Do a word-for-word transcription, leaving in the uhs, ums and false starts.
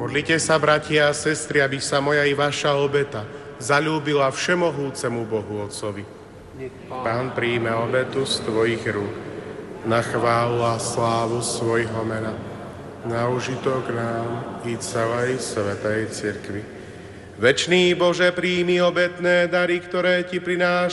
Modlite sa, bratia a sestry, aby sa moja i vaša obeta zaľúbila všemohúcemu Bohu Otcovi. Pán príjme obetu z tvojich rúk na chválu a slávu svojho mena, na užitok nám i celej svätej cirkvi. Večný Bože, príjmi obetné dary, ktoré ti prinášajú